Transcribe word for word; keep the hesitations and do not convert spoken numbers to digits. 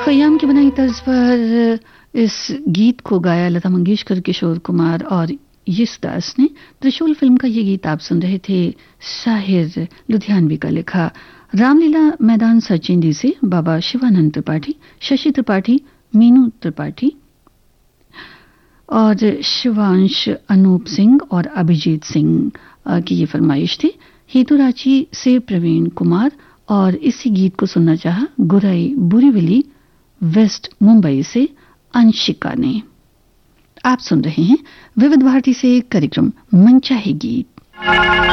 खयाम की बनाई तर्ज पर इस गीत को गाया लता मंगेशकर, किशोर कुमार और यशदास ने। त्रिशूल फिल्म का ये गीत आप सुन रहे थे, शाहिर लुधियानवी का लिखा। रामलीला मैदान सचिंदी से बाबा शिवानंद त्रिपाठी, शशि त्रिपाठी, मीनू त्रिपाठी और शिवांश, अनूप सिंह और अभिजीत सिंह की ये फरमाइश थी। हेतुराची से प्रवीण कुमार और इसी गीत को सुनना चाहा गुराई बुरीविली वेस्ट मुंबई से अंशिका ने। आप सुन रहे हैं विविध भारती से कार्यक्रम मनचाहे गीत।